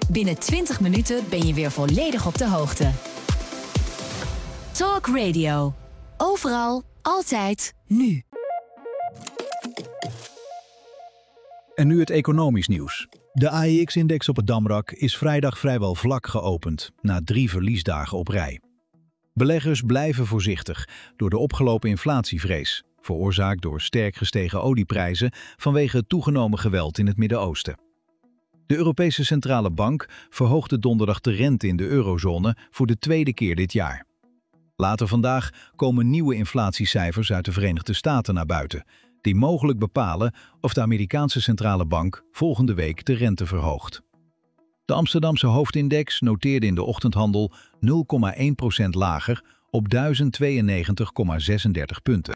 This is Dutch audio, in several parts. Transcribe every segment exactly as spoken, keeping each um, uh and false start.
Binnen twintig minuten ben je weer volledig op de hoogte. Talk Radio. Overal, altijd, nu. En nu het economisch nieuws. De A E X-index op het Damrak is vrijdag vrijwel vlak geopend, na drie verliesdagen op rij. Beleggers blijven voorzichtig door de opgelopen inflatievrees, veroorzaakt door sterk gestegen olieprijzen vanwege het toegenomen geweld in het Midden-Oosten. De Europese Centrale Bank verhoogde donderdag de rente in de eurozone voor de tweede keer dit jaar. Later vandaag komen nieuwe inflatiecijfers uit de Verenigde Staten naar buiten, die mogelijk bepalen of de Amerikaanse Centrale Bank volgende week de rente verhoogt. De Amsterdamse hoofdindex noteerde in de ochtendhandel nul komma één procent lager op duizend tweeënnegentig komma zesendertig punten.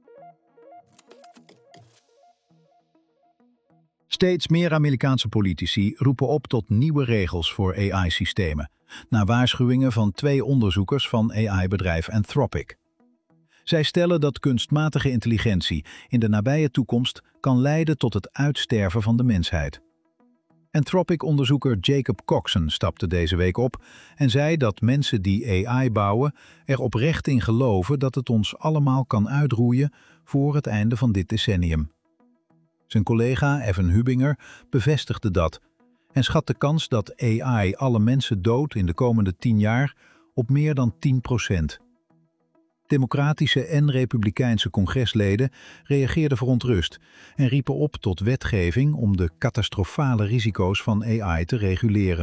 Steeds meer Amerikaanse politici roepen op tot nieuwe regels voor A I-systemen, na waarschuwingen van twee onderzoekers van A I-bedrijf Anthropic. Zij stellen dat kunstmatige intelligentie in de nabije toekomst kan leiden tot het uitsterven van de mensheid. Anthropic-onderzoeker Jacob Coxon stapte deze week op en zei dat mensen die A I bouwen er oprecht in geloven dat het ons allemaal kan uitroeien voor het einde van dit decennium. Zijn collega Evan Hubinger bevestigde dat en schat de kans dat A I alle mensen doodt in de komende tien jaar op meer dan tien procent. Democratische en republikeinse congresleden reageerden verontrust en riepen op tot wetgeving om de catastrofale risico's van A I te reguleren.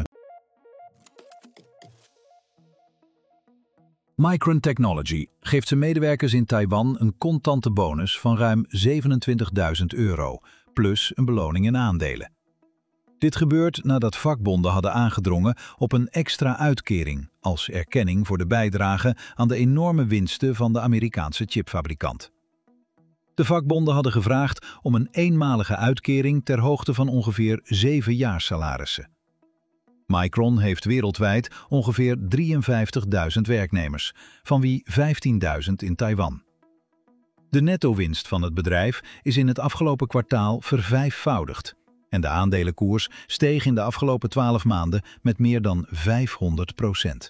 Micron Technology geeft zijn medewerkers in Taiwan een contante bonus van ruim zevenentwintigduizend euro, plus een beloning in aandelen. Dit gebeurt nadat vakbonden hadden aangedrongen op een extra uitkering als erkenning voor de bijdrage aan de enorme winsten van de Amerikaanse chipfabrikant. De vakbonden hadden gevraagd om een eenmalige uitkering ter hoogte van ongeveer zeven jaarsalarissen. Micron heeft wereldwijd ongeveer drieënvijftigduizend werknemers, van wie vijftienduizend in Taiwan. De netto-winst van het bedrijf is in het afgelopen kwartaal vervijfvoudigd en de aandelenkoers steeg in de afgelopen twaalf maanden met meer dan vijfhonderd procent.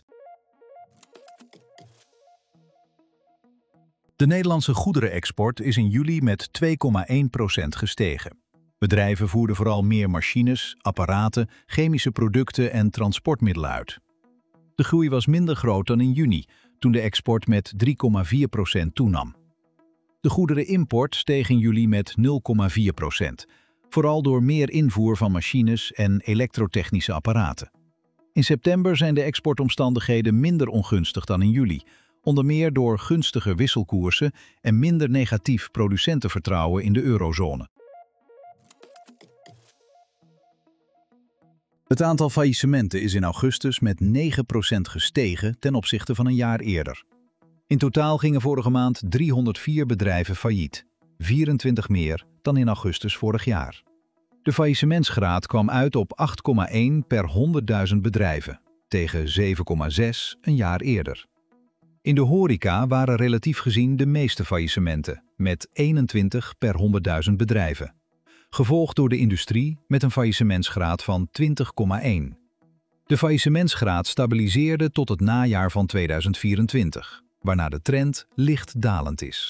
De Nederlandse goederenexport is in juli met twee komma één procent gestegen. Bedrijven voerden vooral meer machines, apparaten, chemische producten en transportmiddelen uit. De groei was minder groot dan in juni, toen de export met drie komma vier procent toenam. De goederenimport steeg in juli met nul komma vier procent, vooral door meer invoer van machines en elektrotechnische apparaten. In september zijn de exportomstandigheden minder ongunstig dan in juli, onder meer door gunstiger wisselkoersen en minder negatief producentenvertrouwen in de eurozone. Het aantal faillissementen is in augustus met negen procent gestegen ten opzichte van een jaar eerder. In totaal gingen vorige maand driehonderdvier bedrijven failliet, vierentwintig meer dan in augustus vorig jaar. De faillissementsgraad kwam uit op acht komma één per honderdduizend bedrijven, tegen zeven komma zes een jaar eerder. In de horeca waren relatief gezien de meeste faillissementen, met eenentwintig per honderdduizend bedrijven. Gevolgd door de industrie met een faillissementsgraad van twintig komma één. De faillissementsgraad stabiliseerde tot het najaar van tweeduizend vierentwintig, waarna de trend licht dalend is.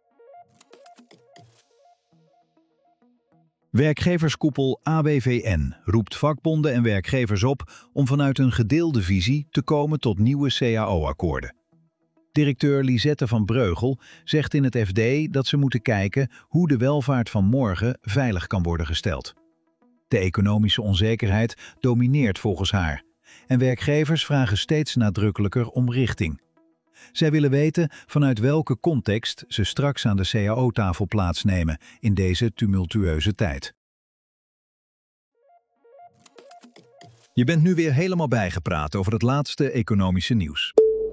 Werkgeverskoepel A W V N roept vakbonden en werkgevers op om vanuit een gedeelde visie te komen tot nieuwe C A O-akkoorden. Directeur Lisette van Breugel zegt in het F D dat ze moeten kijken hoe de welvaart van morgen veilig kan worden gesteld. De economische onzekerheid domineert volgens haar en werkgevers vragen steeds nadrukkelijker om richting. Zij willen weten vanuit welke context ze straks aan de C A O-tafel plaatsnemen in deze tumultueuze tijd. Je bent nu weer helemaal bijgepraat over het laatste economische nieuws.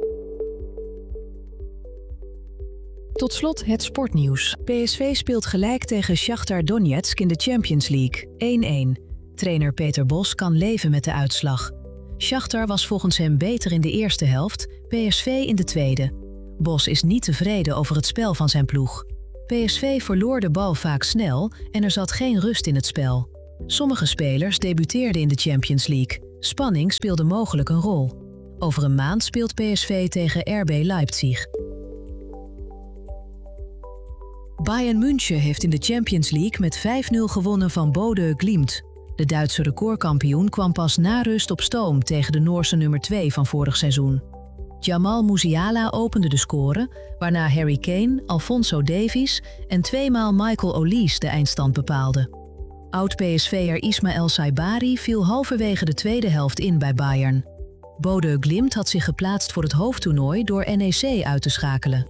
Tot slot het sportnieuws. P S V speelt gelijk tegen Shakhtar Donetsk in de Champions League, één-één. Trainer Peter Bos kan leven met de uitslag. Shakhtar was volgens hem beter in de eerste helft, P S V in de tweede. Bos is niet tevreden over het spel van zijn ploeg. P S V verloor de bal vaak snel en er zat geen rust in het spel. Sommige spelers debuteerden in de Champions League. Spanning speelde mogelijk een rol. Over een maand speelt P S V tegen R B Leipzig. Bayern München heeft in de Champions League met vijf nul gewonnen van Bodø Glimt. De Duitse recordkampioen kwam pas na rust op stoom tegen de Noorse nummer twee van vorig seizoen. Jamal Musiala opende de score, waarna Harry Kane, Alphonso Davies en tweemaal Michael Olise de eindstand bepaalden. Oud-P S V'er Ismaël Saibari viel halverwege de tweede helft in bij Bayern. Bodø Glimt had zich geplaatst voor het hoofdtoernooi door N E C uit te schakelen.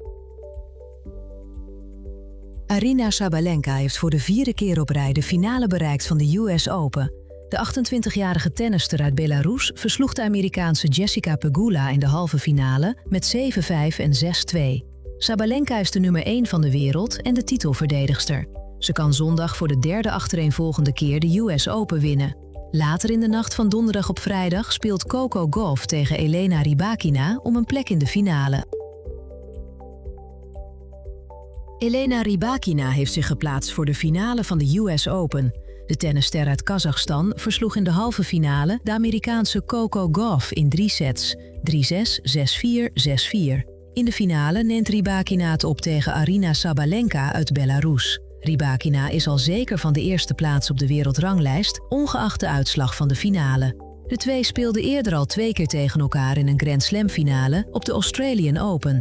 Aryna Sabalenka heeft voor de vierde keer op rij de finale bereikt van de U S Open. De achtentwintigjarige tennister uit Belarus versloeg de Amerikaanse Jessica Pegula in de halve finale met zeven vijf en zes twee. Sabalenka is de nummer één van de wereld en de titelverdedigster. Ze kan zondag voor de derde achtereenvolgende keer de U S Open winnen. Later in de nacht van donderdag op vrijdag speelt Coco Gauff tegen Elena Rybakina om een plek in de finale. Elena Rybakina heeft zich geplaatst voor de finale van de U S Open. De tennisster uit Kazachstan versloeg in de halve finale de Amerikaanse Coco Gauff in drie sets, drie zes, zes vier, zes vier. In de finale neemt Rybakina het op tegen Aryna Sabalenka uit Belarus. Rybakina is al zeker van de eerste plaats op de wereldranglijst, ongeacht de uitslag van de finale. De twee speelden eerder al twee keer tegen elkaar in een Grand Slam finale op de Australian Open.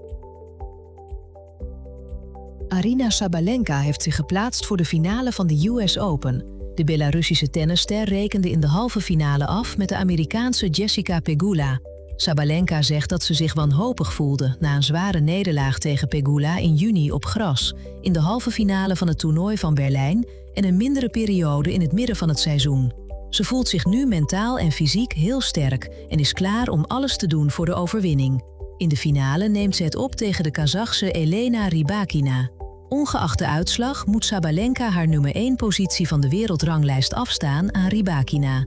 Aryna Sabalenka heeft zich geplaatst voor de finale van de U S Open. De Belarussische tennisster rekende in de halve finale af met de Amerikaanse Jessica Pegula. Sabalenka zegt dat ze zich wanhopig voelde na een zware nederlaag tegen Pegula in juni op gras, in de halve finale van het toernooi van Berlijn en een mindere periode in het midden van het seizoen. Ze voelt zich nu mentaal en fysiek heel sterk en is klaar om alles te doen voor de overwinning. In de finale neemt ze het op tegen de Kazachse Elena Rybakina. Ongeacht de uitslag moet Sabalenka haar nummer één positie van de wereldranglijst afstaan aan Rybakina.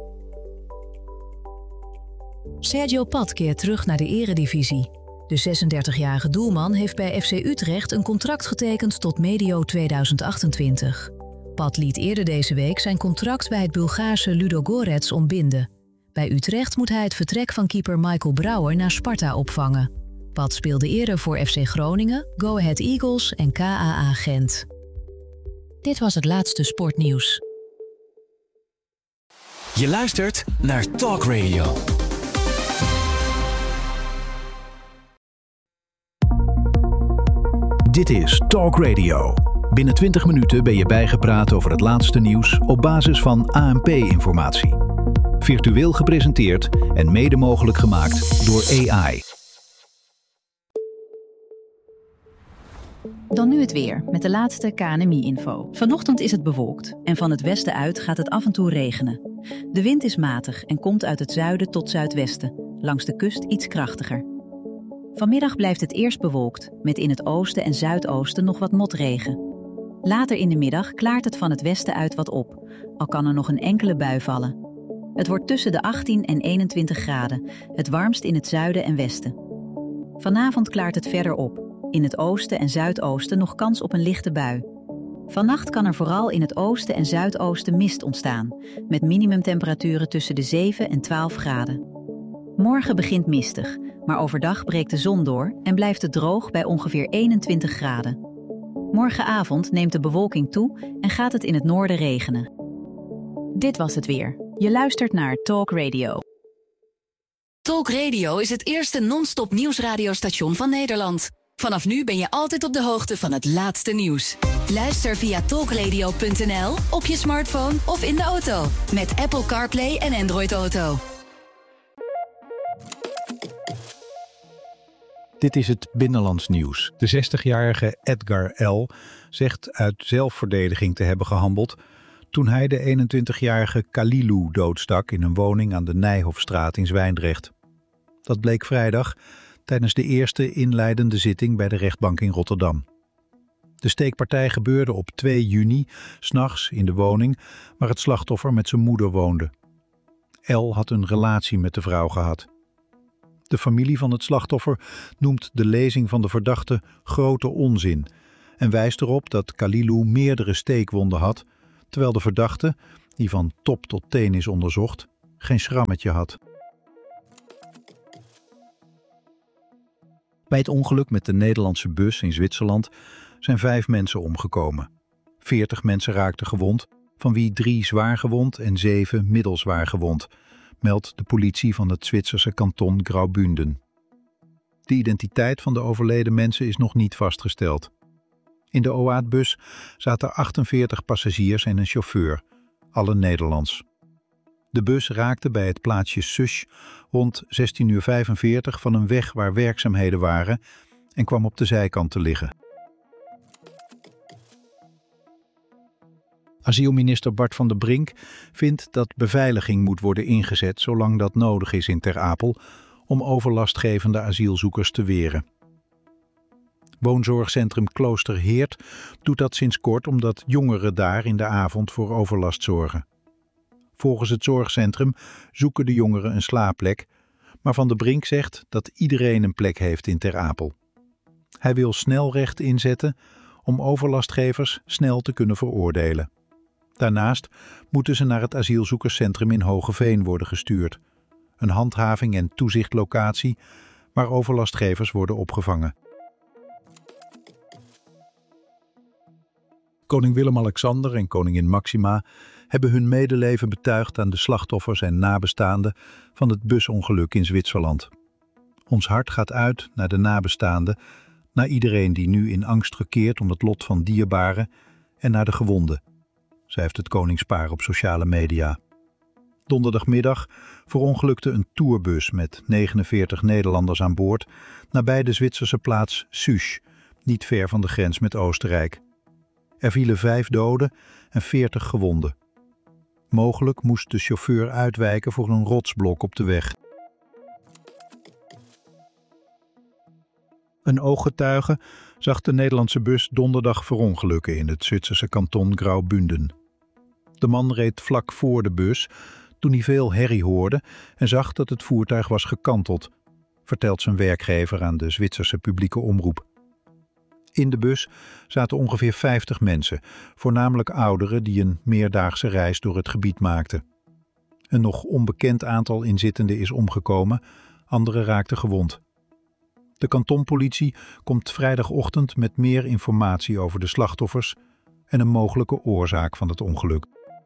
Sergio Pat keert terug naar de eredivisie. De zesendertigjarige doelman heeft bij F C Utrecht een contract getekend tot medio tweeduizend achtentwintig. Pat liet eerder deze week zijn contract bij het Bulgaarse Ludogorets ontbinden. Bij Utrecht moet hij het vertrek van keeper Michael Brouwer naar Sparta opvangen. Pat speelde eerder voor F C Groningen, Go Ahead Eagles en K A A Gent. Dit was het laatste sportnieuws. Je luistert naar Talk Radio. Dit is Talk Radio. Binnen twintig minuten ben je bijgepraat over het laatste nieuws op basis van A N P-informatie. Virtueel gepresenteerd en mede mogelijk gemaakt door A I. Dan nu het weer, met de laatste K N M I-info. Vanochtend is het bewolkt en van het westen uit gaat het af en toe regenen. De wind is matig en komt uit het zuiden tot zuidwesten, langs de kust iets krachtiger. Vanmiddag blijft het eerst bewolkt, met in het oosten en zuidoosten nog wat motregen. Later in de middag klaart het van het westen uit wat op, al kan er nog een enkele bui vallen. Het wordt tussen de achttien en eenentwintig graden, het warmst in het zuiden en westen. Vanavond klaart het verder op. In het oosten en zuidoosten nog kans op een lichte bui. Vannacht kan er vooral in het oosten en zuidoosten mist ontstaan, met minimumtemperaturen tussen de zeven en twaalf graden. Morgen begint mistig, maar overdag breekt de zon door en blijft het droog bij ongeveer eenentwintig graden. Morgenavond neemt de bewolking toe en gaat het in het noorden regenen. Dit was het weer. Je luistert naar Talk Radio. Talk Radio is het eerste non-stop nieuwsradiostation van Nederland. Vanaf nu ben je altijd op de hoogte van het laatste nieuws. Luister via talkradio punt n l, op je smartphone of in de auto. Met Apple CarPlay en Android Auto. Dit is het Binnenlands nieuws. De zestigjarige Edgar L. zegt uit zelfverdediging te hebben gehandeld toen hij de eenentwintigjarige Khalilou doodstak in een woning aan de Nijhoffstraat in Zwijndrecht. Dat bleek vrijdag tijdens de eerste inleidende zitting bij de rechtbank in Rotterdam. De steekpartij gebeurde op twee juni, 's nachts in de woning waar het slachtoffer met zijn moeder woonde. L had een relatie met de vrouw gehad. De familie van het slachtoffer noemt de lezing van de verdachte grote onzin en wijst erop dat Khalilou meerdere steekwonden had, terwijl de verdachte, die van top tot teen is onderzocht, geen schrammetje had. Bij het ongeluk met de Nederlandse bus in Zwitserland zijn vijf mensen omgekomen. Veertig mensen raakten gewond, van wie drie zwaar gewond en zeven middelzwaar gewond, meldt de politie van het Zwitserse kanton Graubünden. De identiteit van de overleden mensen is nog niet vastgesteld. In de O A T-bus zaten achtenveertig passagiers en een chauffeur, alle Nederlands. De bus raakte bij het plaatsje Susch rond zestien uur vijfenveertig van een weg waar werkzaamheden waren en kwam op de zijkant te liggen. Asielminister Bart van der Brink vindt dat beveiliging moet worden ingezet zolang dat nodig is in Ter Apel om overlastgevende asielzoekers te weren. Woonzorgcentrum Klooster Heert doet dat sinds kort omdat jongeren daar in de avond voor overlast zorgen. Volgens het zorgcentrum zoeken de jongeren een slaapplek, maar Van der Brink zegt dat iedereen een plek heeft in Ter Apel. Hij wil snelrecht inzetten om overlastgevers snel te kunnen veroordelen. Daarnaast moeten ze naar het asielzoekerscentrum in Hogeveen worden gestuurd. Een handhaving- en toezichtlocatie waar overlastgevers worden opgevangen. Koning Willem-Alexander en koningin Maxima hebben hun medeleven betuigd aan de slachtoffers en nabestaanden van het busongeluk in Zwitserland. Ons hart gaat uit naar de nabestaanden, naar iedereen die nu in angst verkeert om het lot van dierbaren en naar de gewonden, schrijft het koningspaar op sociale media. Donderdagmiddag verongelukte een tourbus met negenenveertig Nederlanders aan boord nabij de Zwitserse plaats Susch, niet ver van de grens met Oostenrijk. Er vielen vijf doden en veertig gewonden. Mogelijk moest de chauffeur uitwijken voor een rotsblok op de weg. Een ooggetuige zag de Nederlandse bus donderdag verongelukken in het Zwitserse kanton Graubünden. De man reed vlak voor de bus toen hij veel herrie hoorde en zag dat het voertuig was gekanteld, vertelt zijn werkgever aan de Zwitserse publieke omroep. In de bus zaten ongeveer vijftig mensen, voornamelijk ouderen die een meerdaagse reis door het gebied maakten. Een nog onbekend aantal inzittenden is omgekomen, anderen raakten gewond. De kantonpolitie komt vrijdagochtend met meer informatie over de slachtoffers en een mogelijke oorzaak van het ongeluk.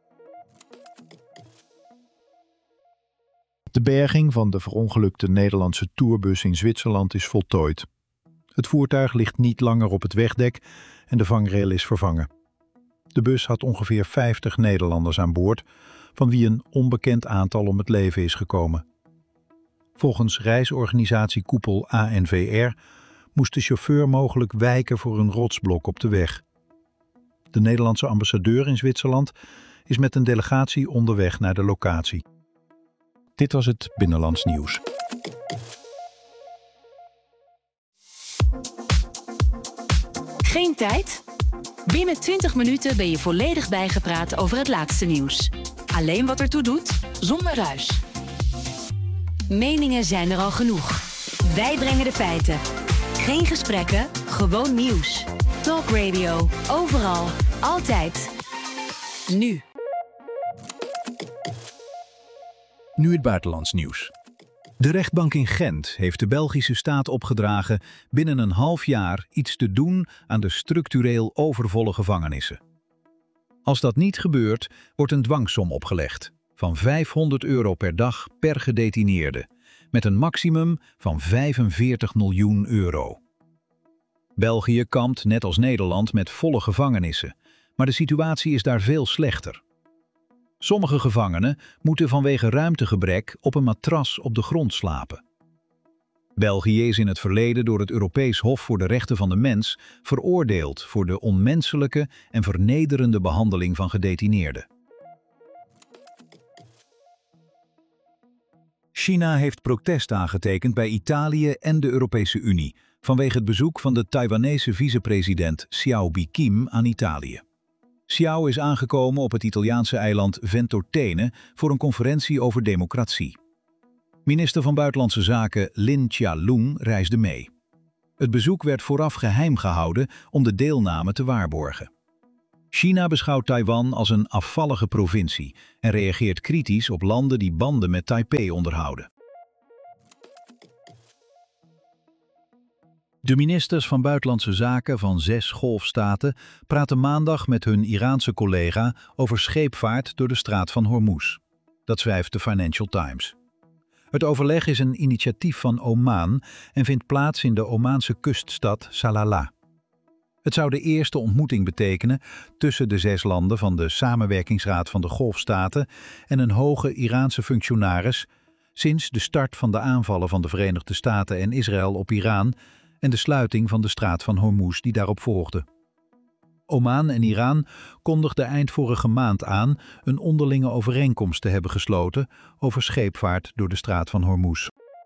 De berging van de verongelukte Nederlandse tourbus in Zwitserland is voltooid. Het voertuig ligt niet langer op het wegdek en de vangrail is vervangen. De bus had ongeveer vijftig Nederlanders aan boord, van wie een onbekend aantal om het leven is gekomen. Volgens reisorganisatie Koepel A N V R moest de chauffeur mogelijk wijken voor een rotsblok op de weg. De Nederlandse ambassadeur in Zwitserland is met een delegatie onderweg naar de locatie. Dit was het Binnenlands Nieuws. Geen tijd? Binnen twintig minuten ben je volledig bijgepraat over het laatste nieuws. Alleen wat ertoe doet, zonder ruis. Meningen zijn er al genoeg. Wij brengen de feiten. Geen gesprekken, gewoon nieuws. Talk Radio, overal, altijd. Nu. Nu het buitenlands nieuws. De rechtbank in Gent heeft de Belgische staat opgedragen binnen een half jaar iets te doen aan de structureel overvolle gevangenissen. Als dat niet gebeurt, wordt een dwangsom opgelegd van vijfhonderd euro per dag per gedetineerde, met een maximum van vijfenveertig miljoen euro. België kampt net als Nederland met volle gevangenissen, maar de situatie is daar veel slechter. Sommige gevangenen moeten vanwege ruimtegebrek op een matras op de grond slapen. België is in het verleden door het Europees Hof voor de Rechten van de Mens veroordeeld voor de onmenselijke en vernederende behandeling van gedetineerden. China heeft protest aangetekend bij Italië en de Europese Unie vanwege het bezoek van de Taiwanese vicepresident Xiao Bi-Kim aan Italië. Xiao is aangekomen op het Italiaanse eiland Ventotene voor een conferentie over democratie. Minister van Buitenlandse Zaken Lin Chia-lung reisde mee. Het bezoek werd vooraf geheim gehouden om de deelname te waarborgen. China beschouwt Taiwan als een afvallige provincie en reageert kritisch op landen die banden met Taipei onderhouden. De ministers van Buitenlandse Zaken van zes golfstaten praten maandag met hun Iraanse collega over scheepvaart door de straat van Hormuz. Dat schrijft de Financial Times. Het overleg is een initiatief van Oman en vindt plaats in de Omaanse kuststad Salalah. Het zou de eerste ontmoeting betekenen tussen de zes landen van de Samenwerkingsraad van de Golfstaten en een hoge Iraanse functionaris sinds de start van de aanvallen van de Verenigde Staten en Israël op Iran en de sluiting van de straat van Hormuz die daarop volgde. Oman en Iran kondigden eind vorige maand aan een onderlinge overeenkomst te hebben gesloten over scheepvaart door de straat van Hormuz.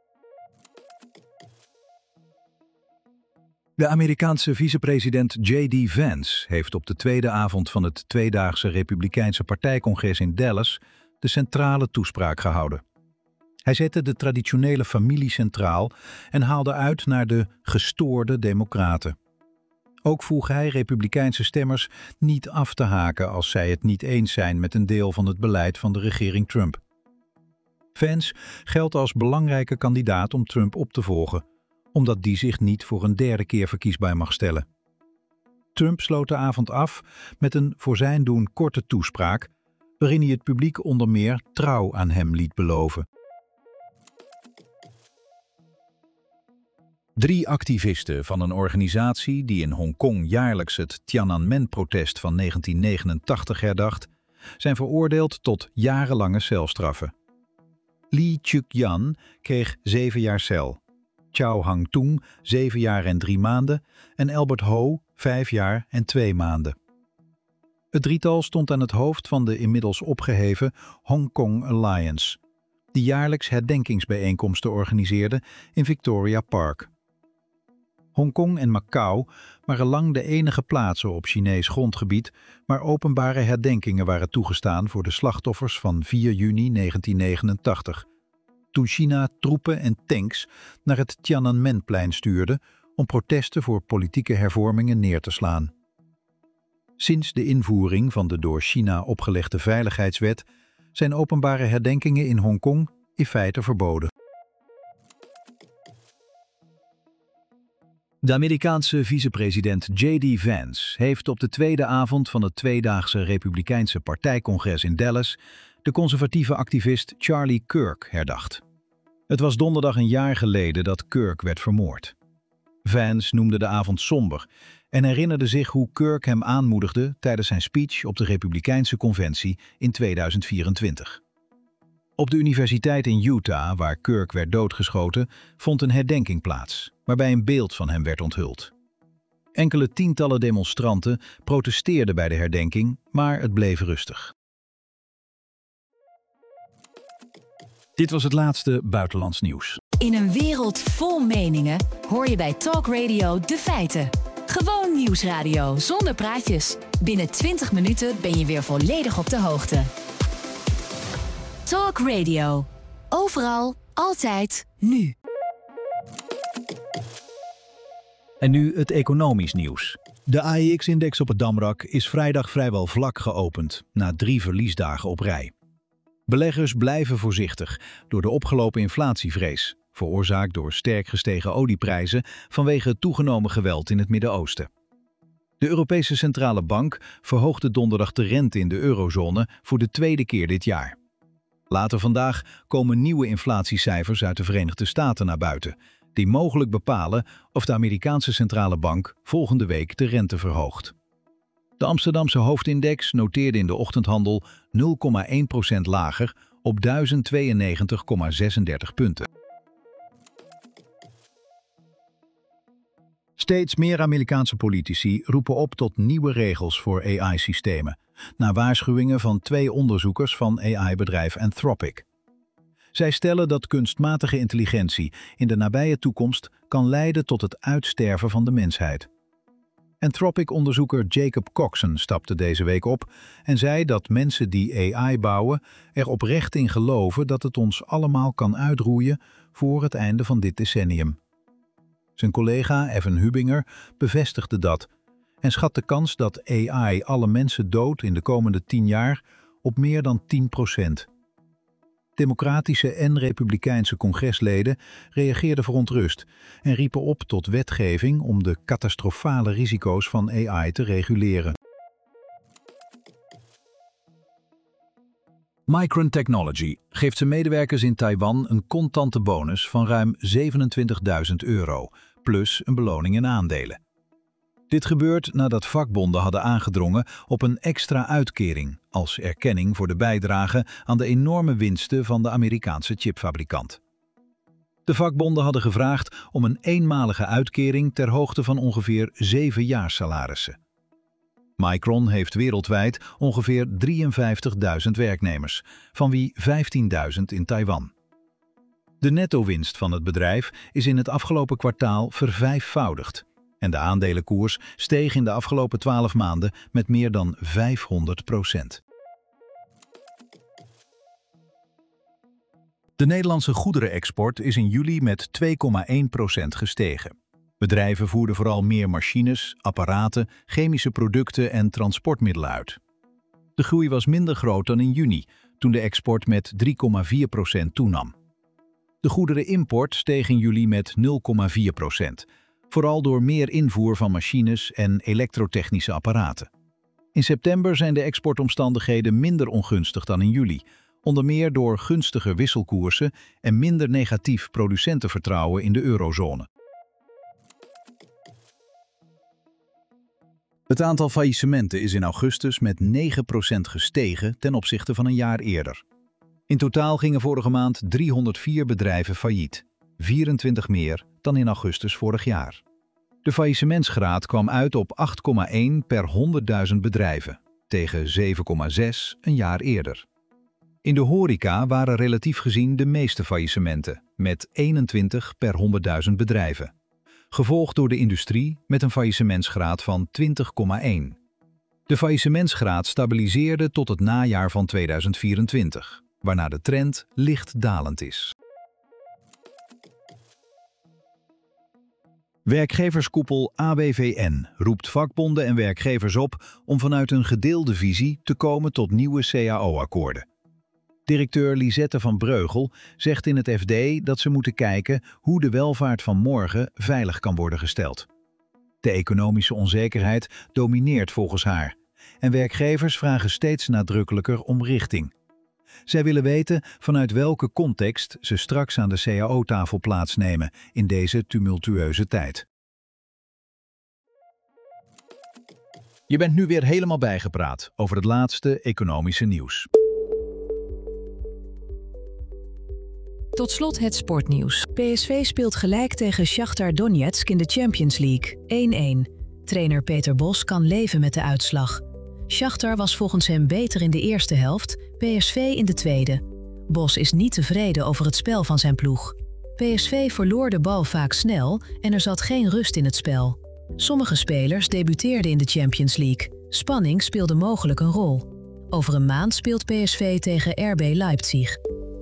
De Amerikaanse vicepresident J D Vance heeft op de tweede avond van het tweedaagse Republikeinse partijcongres in Dallas de centrale toespraak gehouden. Hij zette de traditionele familie centraal en haalde uit naar de gestoorde democraten. Ook vroeg hij Republikeinse stemmers niet af te haken als zij het niet eens zijn met een deel van het beleid van de regering Trump. Vance geldt als belangrijke kandidaat om Trump op te volgen, omdat die zich niet voor een derde keer verkiesbaar mag stellen. Trump sloot de avond af met een voor zijn doen korte toespraak, waarin hij het publiek onder meer trouw aan hem liet beloven. Drie activisten van een organisatie die in Hongkong jaarlijks het Tiananmen-protest van negentien negenentachtig herdacht, zijn veroordeeld tot jarenlange celstraffen. Lee Chuk-yan kreeg zeven jaar cel, Chao Hang-tung zeven jaar en drie maanden en Albert Ho vijf jaar en twee maanden. Het drietal stond aan het hoofd van de inmiddels opgeheven Hong Kong Alliance, die jaarlijks herdenkingsbijeenkomsten organiseerde in Victoria Park. Hongkong en Macau waren lang de enige plaatsen op Chinees grondgebied waar openbare herdenkingen waren toegestaan voor de slachtoffers van vier juni negentien negenentachtig, toen China troepen en tanks naar het Tiananmenplein stuurde om protesten voor politieke hervormingen neer te slaan. Sinds de invoering van de door China opgelegde veiligheidswet zijn openbare herdenkingen in Hongkong in feite verboden. De Amerikaanse vicepresident J D Vance heeft op de tweede avond van het tweedaagse Republikeinse partijcongres in Dallas de conservatieve activist Charlie Kirk herdacht. Het was donderdag een jaar geleden dat Kirk werd vermoord. Vance noemde de avond somber en herinnerde zich hoe Kirk hem aanmoedigde tijdens zijn speech op de Republikeinse conventie in tweeduizend vierentwintig. Op de universiteit in Utah, waar Kirk werd doodgeschoten, vond een herdenking plaats, waarbij een beeld van hem werd onthuld. Enkele tientallen demonstranten protesteerden bij de herdenking, maar het bleef rustig. Dit was het laatste buitenlands nieuws. In een wereld vol meningen hoor je bij Talk Radio de feiten. Gewoon nieuwsradio zonder praatjes. Binnen twintig minuten ben je weer volledig op de hoogte. Talk Radio. Overal, altijd, nu. En nu het economisch nieuws. De A E X-index op het Damrak is vrijdag vrijwel vlak geopend, na drie verliesdagen op rij. Beleggers blijven voorzichtig door de opgelopen inflatievrees, veroorzaakt door sterk gestegen olieprijzen vanwege het toegenomen geweld in het Midden-Oosten. De Europese Centrale Bank verhoogde donderdag de rente in de eurozone voor de tweede keer dit jaar. Later vandaag komen nieuwe inflatiecijfers uit de Verenigde Staten naar buiten, die mogelijk bepalen of de Amerikaanse Centrale Bank volgende week de rente verhoogt. De Amsterdamse hoofdindex noteerde in de ochtendhandel nul komma één procent lager op duizend tweeënnegentig komma zesendertig punten. Steeds meer Amerikaanse politici roepen op tot nieuwe regels voor A I-systemen, na waarschuwingen van twee onderzoekers van A I-bedrijf Anthropic. Zij stellen dat kunstmatige intelligentie in de nabije toekomst kan leiden tot het uitsterven van de mensheid. Anthropic-onderzoeker Jacob Coxon stapte deze week op en zei dat mensen die A I bouwen er oprecht in geloven dat het ons allemaal kan uitroeien voor het einde van dit decennium. Zijn collega Evan Hubinger bevestigde dat en schat de kans dat A I alle mensen doodt in de komende tien jaar op meer dan tien procent. Democratische en republikeinse congresleden reageerden verontrust en riepen op tot wetgeving om de catastrofale risico's van A I te reguleren. Micron Technology geeft zijn medewerkers in Taiwan een contante bonus van ruim zevenentwintigduizend euro, plus een beloning in aandelen. Dit gebeurt nadat vakbonden hadden aangedrongen op een extra uitkering als erkenning voor de bijdrage aan de enorme winsten van de Amerikaanse chipfabrikant. De vakbonden hadden gevraagd om een eenmalige uitkering ter hoogte van ongeveer zeven jaarsalarissen. Micron heeft wereldwijd ongeveer drieënvijftigduizend werknemers, van wie vijftienduizend in Taiwan. De netto-winst van het bedrijf is in het afgelopen kwartaal vervijfvoudigd en de aandelenkoers steeg in de afgelopen twaalf maanden met meer dan vijfhonderd procent. De Nederlandse goederenexport is in juli met twee komma één procent gestegen. Bedrijven voerden vooral meer machines, apparaten, chemische producten en transportmiddelen uit. De groei was minder groot dan in juni, toen de export met drie komma vier procent toenam. De goederenimport steeg in juli met nul komma vier procent, vooral door meer invoer van machines en elektrotechnische apparaten. In september zijn de exportomstandigheden minder ongunstig dan in juli, onder meer door gunstiger wisselkoersen en minder negatief producentenvertrouwen in de eurozone. Het aantal faillissementen is in augustus met negen procent gestegen ten opzichte van een jaar eerder. In totaal gingen vorige maand driehonderdvier bedrijven failliet, vierentwintig meer dan in augustus vorig jaar. De faillissementsgraad kwam uit op acht komma één per honderdduizend bedrijven, tegen zeven komma zes een jaar eerder. In de horeca waren relatief gezien de meeste faillissementen, met eenentwintig per honderdduizend bedrijven. Gevolgd door de industrie met een faillissementsgraad van twintig komma één. De faillissementsgraad stabiliseerde tot het najaar van tweeduizend vierentwintig, waarna de trend licht dalend is. Werkgeverskoepel A W V N roept vakbonden en werkgevers op om vanuit een gedeelde visie te komen tot nieuwe C A O-akkoorden. Directeur Lisette van Breugel zegt in het F D dat ze moeten kijken hoe de welvaart van morgen veilig kan worden gesteld. De economische onzekerheid domineert volgens haar en werkgevers vragen steeds nadrukkelijker om richting. Zij willen weten vanuit welke context ze straks aan de C A O-tafel plaatsnemen in deze tumultueuze tijd. Je bent nu weer helemaal bijgepraat over het laatste economische nieuws. Tot slot het sportnieuws. P S V speelt gelijk tegen Shakhtar Donetsk in de Champions League, één-één. Trainer Peter Bos kan leven met de uitslag. Shakhtar was volgens hem beter in de eerste helft, P S V in de tweede. Bos is niet tevreden over het spel van zijn ploeg. P S V verloor de bal vaak snel en er zat geen rust in het spel. Sommige spelers debuteerden in de Champions League. Spanning speelde mogelijk een rol. Over een maand speelt P S V tegen R B Leipzig.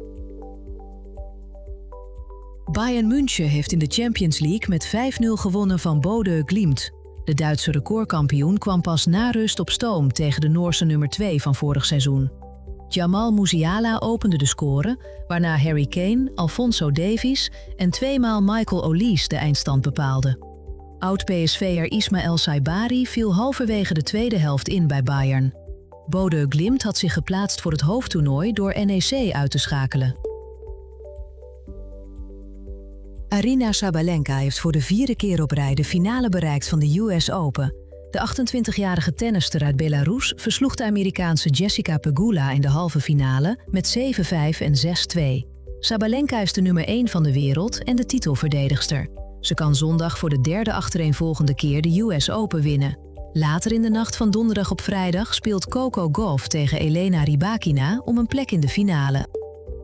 Bayern München heeft in de Champions League met vijf nul gewonnen van Bodø Glimt. De Duitse recordkampioen kwam pas na rust op stoom tegen de Noorse nummer twee van vorig seizoen. Jamal Musiala opende de score, waarna Harry Kane, Alphonso Davies en tweemaal Michael Olise de eindstand bepaalden. Oud-P S V'er Ismaël Saibari viel halverwege de tweede helft in bij Bayern. Bodø Glimt had zich geplaatst voor het hoofdtoernooi door N E C uit te schakelen. Aryna Sabalenka heeft voor de vierde keer op rij de finale bereikt van de U S Open. De achtentwintigjarige tennister uit Belarus versloeg de Amerikaanse Jessica Pegula in de halve finale met zeven vijf en zes twee. Sabalenka is de nummer één van de wereld en de titelverdedigster. Ze kan zondag voor de derde achtereenvolgende keer de U S Open winnen. Later in de nacht van donderdag op vrijdag speelt Coco Gauff tegen Elena Rybakina om een plek in de finale.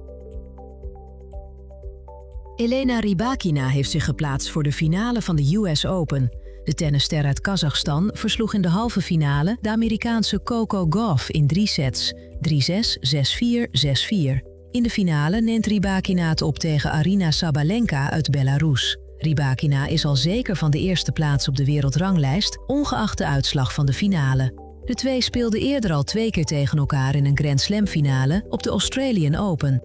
Elena Rybakina heeft zich geplaatst voor de finale van de U S Open. De tennisster uit Kazachstan versloeg in de halve finale de Amerikaanse Coco Gauff in drie sets, drie zes, zes vier, zes vier. In de finale neemt Rybakina het op tegen Aryna Sabalenka uit Belarus. Rybakina is al zeker van de eerste plaats op de wereldranglijst, ongeacht de uitslag van de finale. De twee speelden eerder al twee keer tegen elkaar in een Grand Slam finale op de Australian Open.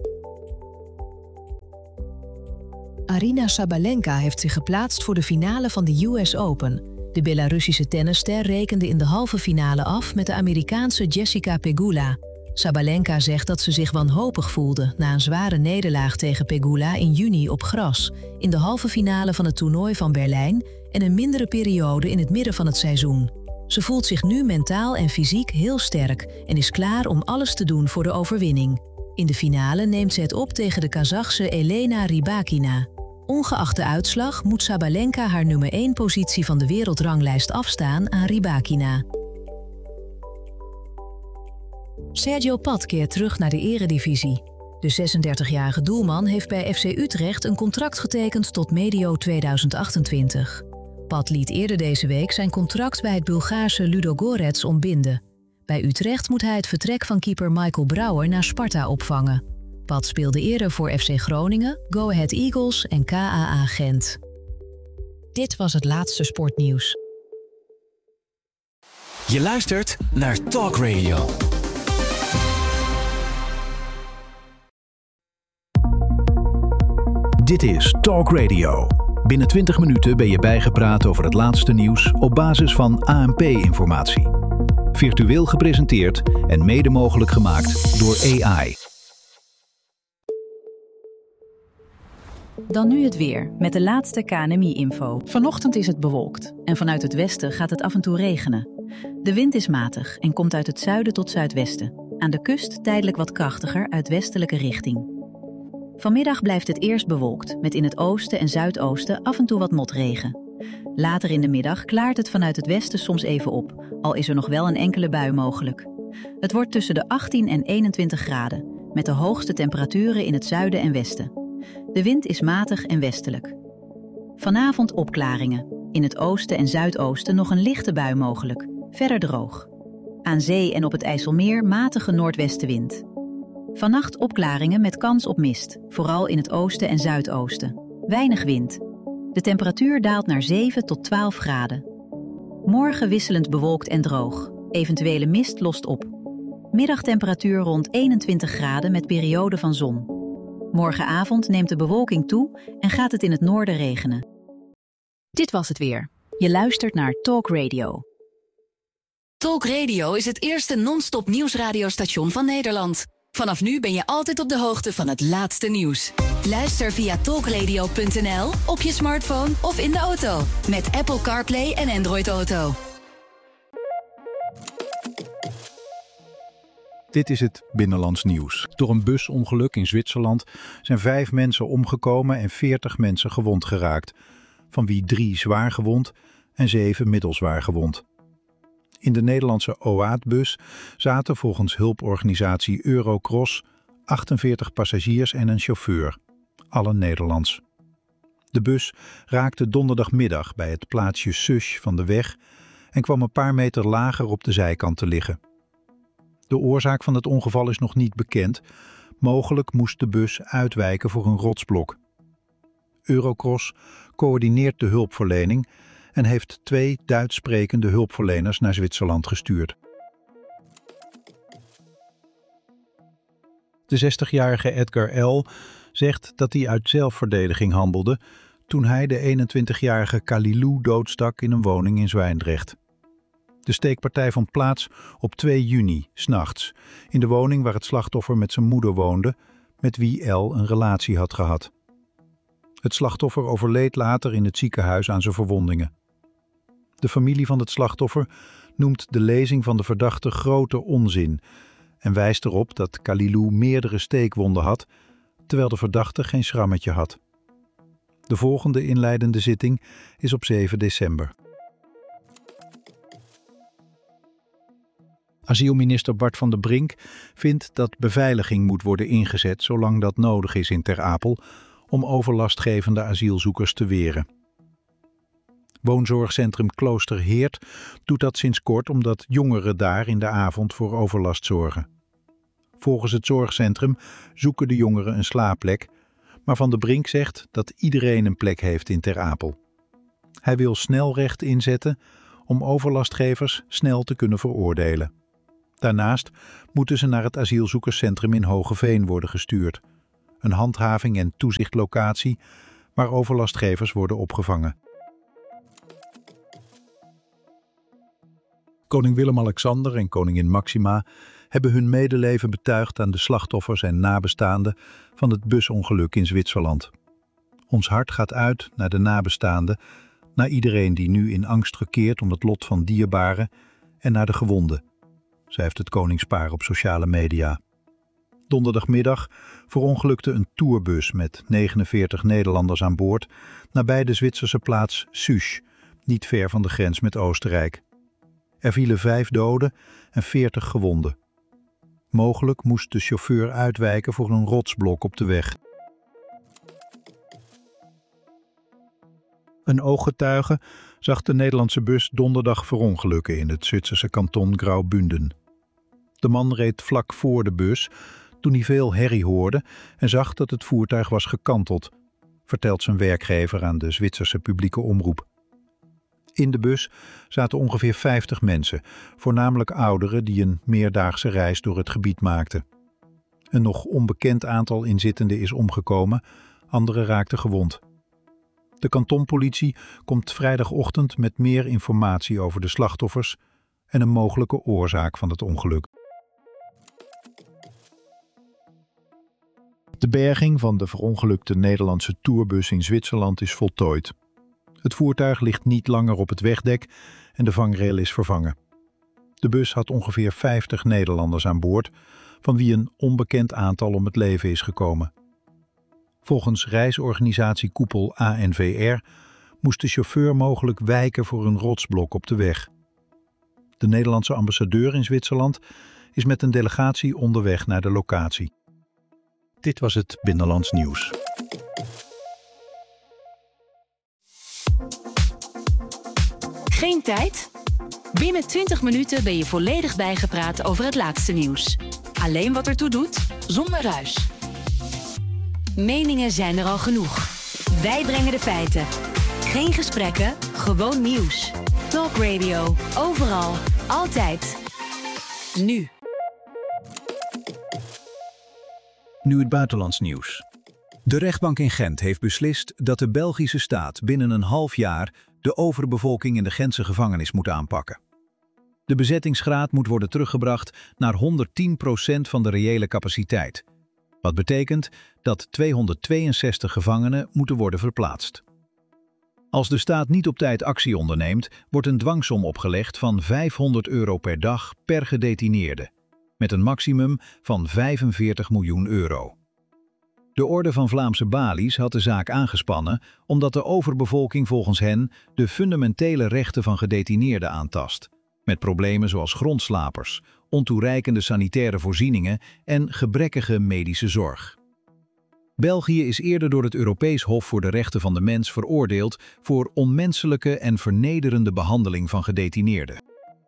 Aryna Sabalenka heeft zich geplaatst voor de finale van de U S Open. De Belarussische tennisster rekende in de halve finale af met de Amerikaanse Jessica Pegula. Sabalenka zegt dat ze zich wanhopig voelde na een zware nederlaag tegen Pegula in juni op gras, in de halve finale van het toernooi van Berlijn en een mindere periode in het midden van het seizoen. Ze voelt zich nu mentaal en fysiek heel sterk en is klaar om alles te doen voor de overwinning. In de finale neemt ze het op tegen de Kazachse Elena Rybakina. Ongeacht de uitslag moet Sabalenka haar nummer één positie van de wereldranglijst afstaan aan Rybakina. Sergio Pat keert terug naar de eredivisie. De zesendertigjarige doelman heeft bij F C Utrecht een contract getekend tot medio tweeduizend achtentwintig. Pat liet eerder deze week zijn contract bij het Bulgaarse Ludogorets ontbinden. Bij Utrecht moet hij het vertrek van keeper Michael Brouwer naar Sparta opvangen. Pat speelde eerder voor F C Groningen, Go Ahead Eagles en K A A Gent. Dit was het laatste sportnieuws. Je luistert naar Talk Radio. Dit is Talk Radio. Binnen twintig minuten ben je bijgepraat over het laatste nieuws op basis van A N P-informatie. Virtueel gepresenteerd en mede mogelijk gemaakt door A I. Dan nu het weer, met de laatste K N M I-info. Vanochtend is het bewolkt en vanuit het westen gaat het af en toe regenen. De wind is matig en komt uit het zuiden tot zuidwesten. Aan de kust tijdelijk wat krachtiger uit westelijke richting. Vanmiddag blijft het eerst bewolkt, met in het oosten en zuidoosten af en toe wat motregen. Later in de middag klaart het vanuit het westen soms even op, al is er nog wel een enkele bui mogelijk. Het wordt tussen de achttien en eenentwintig graden, met de hoogste temperaturen in het zuiden en westen. De wind is matig en westelijk. Vanavond opklaringen. In het oosten en zuidoosten nog een lichte bui mogelijk, verder droog. Aan zee en op het IJsselmeer matige noordwestenwind. Vannacht opklaringen met kans op mist, vooral in het oosten en zuidoosten. Weinig wind. De temperatuur daalt naar zeven tot twaalf graden. Morgen wisselend bewolkt en droog. Eventuele mist lost op. Middagtemperatuur rond eenentwintig graden met periode van zon. Morgenavond neemt de bewolking toe en gaat het in het noorden regenen. Dit was het weer. Je luistert naar Talk Radio. Talk Radio is het eerste non-stop nieuwsradiostation van Nederland. Vanaf nu ben je altijd op de hoogte van het laatste nieuws. Luister via talkradio punt n l, op je smartphone of in de auto. Met Apple CarPlay en Android Auto. Dit is het Binnenlands Nieuws. Door een busongeluk in Zwitserland zijn vijf mensen omgekomen en veertig mensen gewond geraakt. Van wie drie zwaar gewond en zeven middelzwaar gewond. In de Nederlandse O A T-bus zaten volgens hulporganisatie Eurocross achtenveertig passagiers en een chauffeur. Allen Nederlands. De bus raakte donderdagmiddag bij het plaatsje Susch van de weg en kwam een paar meter lager op de zijkant te liggen. De oorzaak van het ongeval is nog niet bekend. Mogelijk moest de bus uitwijken voor een rotsblok. Eurocross coördineert de hulpverlening en heeft twee Duits sprekende hulpverleners naar Zwitserland gestuurd. De zestigjarige Edgar L. zegt dat hij uit zelfverdediging handelde toen hij de eenentwintigjarige Kalilou doodstak in een woning in Zwijndrecht. De steekpartij vond plaats op twee juni, 's nachts, in de woning waar het slachtoffer met zijn moeder woonde, met wie L een relatie had gehad. Het slachtoffer overleed later in het ziekenhuis aan zijn verwondingen. De familie van het slachtoffer noemt de lezing van de verdachte grote onzin en wijst erop dat Kalilou meerdere steekwonden had, terwijl de verdachte geen schrammetje had. De volgende inleidende zitting is op zeven december. Asielminister Bart van der Brink vindt dat beveiliging moet worden ingezet zolang dat nodig is in Ter Apel om overlastgevende asielzoekers te weren. Woonzorgcentrum Klooster Heert doet dat sinds kort omdat jongeren daar in de avond voor overlast zorgen. Volgens het zorgcentrum zoeken de jongeren een slaapplek, Maar Van der Brink zegt dat iedereen een plek heeft in Ter Apel. Hij wil snel recht inzetten om overlastgevers snel te kunnen veroordelen. Daarnaast moeten ze naar het asielzoekerscentrum in Hogeveen worden gestuurd. Een handhaving- en toezichtlocatie waar overlastgevers worden opgevangen. Koning Willem-Alexander en koningin Maxima hebben hun medeleven betuigd aan de slachtoffers en nabestaanden van het busongeluk in Zwitserland. Ons hart gaat uit naar de nabestaanden, naar iedereen die nu in angst verkeert om het lot van dierbaren en naar de gewonden, schrijft het koningspaar op sociale media. Donderdagmiddag verongelukte een tourbus met negenenveertig Nederlanders aan boord nabij de Zwitserse plaats Susch, niet ver van de grens met Oostenrijk. Er vielen vijf doden en veertig gewonden. Mogelijk moest de chauffeur uitwijken voor een rotsblok op de weg. Een ooggetuige zag de Nederlandse bus donderdag verongelukken in het Zwitserse kanton Graubünden. De man reed vlak voor de bus toen hij veel herrie hoorde en zag dat het voertuig was gekanteld, vertelt zijn werkgever aan de Zwitserse publieke omroep. In de bus zaten ongeveer vijftig mensen, voornamelijk ouderen die een meerdaagse reis door het gebied maakten. Een nog onbekend aantal inzittenden is omgekomen, anderen raakten gewond. De kantonpolitie komt vrijdagochtend met meer informatie over de slachtoffers en een mogelijke oorzaak van het ongeluk. De berging van de verongelukte Nederlandse tourbus in Zwitserland is voltooid. Het voertuig ligt niet langer op het wegdek en de vangrail is vervangen. De bus had ongeveer vijftig Nederlanders aan boord, van wie een onbekend aantal om het leven is gekomen. Volgens reisorganisatie Koepel A N V R moest de chauffeur mogelijk wijken voor een rotsblok op de weg. De Nederlandse ambassadeur in Zwitserland is met een delegatie onderweg naar de locatie. Dit was het Binnenlands Nieuws. Geen tijd? Binnen twintig minuten ben je volledig bijgepraat over het laatste nieuws. Alleen wat ertoe doet, zonder ruis. Meningen zijn er al genoeg. Wij brengen de feiten. Geen gesprekken, gewoon nieuws. Talk Radio, overal, altijd. Nu. Nu het buitenlands nieuws. De rechtbank in Gent heeft beslist dat de Belgische staat binnen een half jaar de overbevolking in de Gentse gevangenis moet aanpakken. De bezettingsgraad moet worden teruggebracht naar honderdtien procent van de reële capaciteit. Wat betekent dat tweehonderdtweeënzestig gevangenen moeten worden verplaatst. Als de staat niet op tijd actie onderneemt, wordt een dwangsom opgelegd van vijfhonderd euro per dag per gedetineerde, met een maximum van vijfenveertig miljoen euro. De Orde van Vlaamse Balies had de zaak aangespannen omdat de overbevolking volgens hen de fundamentele rechten van gedetineerden aantast, met problemen zoals grondslapers, ontoereikende sanitaire voorzieningen en gebrekkige medische zorg. België is eerder door het Europees Hof voor de Rechten van de Mens veroordeeld voor onmenselijke en vernederende behandeling van gedetineerden.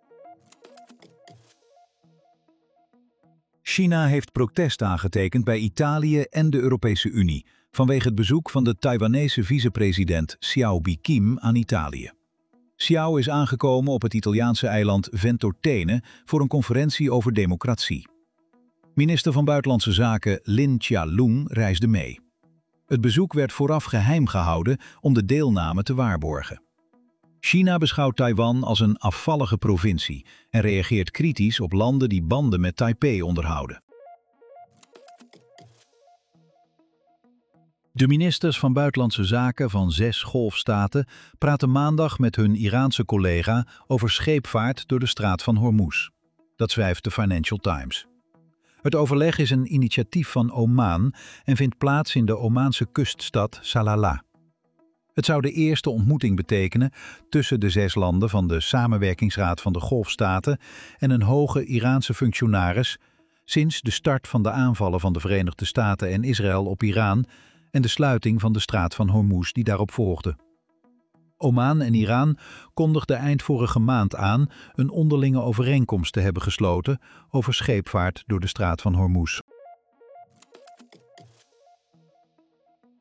China heeft protest aangetekend bij Italië en de Europese Unie vanwege het bezoek van de Taiwanese vicepresident Xiao Bi-Kim aan Italië. Xiao is aangekomen op het Italiaanse eiland Ventotene voor een conferentie over democratie. Minister van Buitenlandse Zaken Lin Chia-lung reisde mee. Het bezoek werd vooraf geheim gehouden om de deelname te waarborgen. China beschouwt Taiwan als een afvallige provincie en reageert kritisch op landen die banden met Taipei onderhouden. De ministers van Buitenlandse Zaken van zes golfstaten praten maandag met hun Iraanse collega over scheepvaart door de straat van Hormuz. Dat schrijft de Financial Times. Het overleg is een initiatief van Oman en vindt plaats in de Omaanse kuststad Salalah. Het zou de eerste ontmoeting betekenen tussen de zes landen van de Samenwerkingsraad van de Golfstaten en een hoge Iraanse functionaris sinds de start van de aanvallen van de Verenigde Staten en Israël op Iran en de sluiting van de straat van Hormuz die daarop volgde. Oman en Iran kondigden eind vorige maand aan een onderlinge overeenkomst te hebben gesloten over scheepvaart door de straat van Hormuz.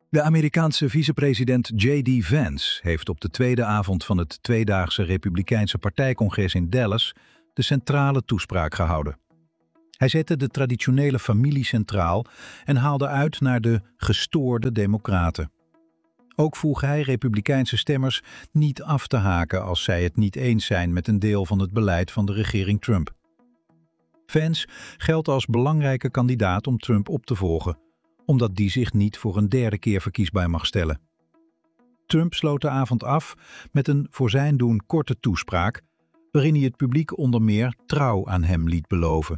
De Amerikaanse vicepresident J D Vance heeft op de tweede avond van het tweedaagse Republikeinse partijcongres in Dallas de centrale toespraak gehouden. Hij zette de traditionele familie centraal en haalde uit naar de gestoorde democraten. Ook vroeg hij Republikeinse stemmers niet af te haken als zij het niet eens zijn met een deel van het beleid van de regering Trump. Vance geldt als belangrijke kandidaat om Trump op te volgen, omdat die zich niet voor een derde keer verkiesbaar mag stellen. Trump sloot de avond af met een voor zijn doen korte toespraak, waarin hij het publiek onder meer trouw aan hem liet beloven.